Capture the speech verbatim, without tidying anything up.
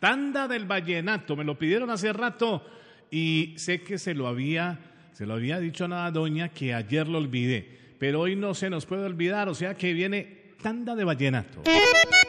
tanda del vallenato. Me lo pidieron hace rato y sé que se lo había, se lo había dicho a la doña que ayer lo olvidé, pero hoy no se nos puede olvidar, o sea que viene tanda de vallenato.